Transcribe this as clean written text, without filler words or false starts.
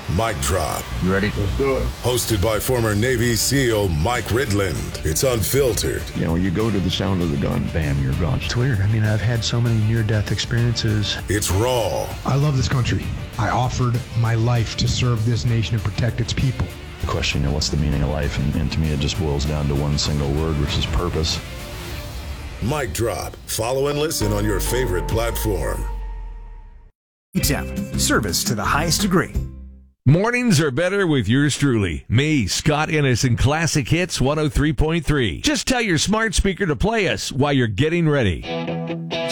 Mic Drop. You ready? Let's do it. Hosted by former Navy SEAL Mike Ridland. It's unfiltered. You know, you go to the sound of the gun, bam, you're gone. It's weird. I mean, I've had so many near-death experiences. It's raw. I love this country. I offered my life to serve this nation and protect its people. The question, what's the meaning of life? And to me, it just boils down to one single word, which is purpose. Mic Drop. Follow and listen on your favorite platform. ETEP, service to the highest degree. Mornings are better with yours truly. Me, Scott Innocent, Classic Hits 103.3. Just tell your smart speaker to play us while you're getting ready.